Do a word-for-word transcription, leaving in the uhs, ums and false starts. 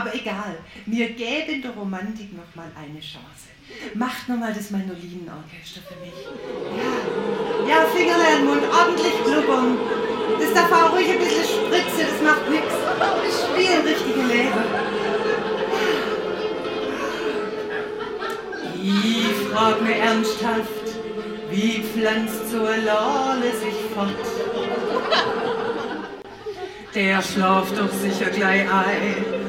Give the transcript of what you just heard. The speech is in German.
Aber egal, wir geben der Romantik noch mal eine Chance. Macht noch mal das Mandolinenorchester für mich. Ja, ja, Fingerle an den Mund, ordentlich blubbern. Das darf auch ruhig ein bisschen spritzen, das macht nix. Wir spielen richtige Leben. Ich frag mir ernsthaft, wie pflanzt so eine Lale sich fort? Der schlaft doch sicher gleich ein.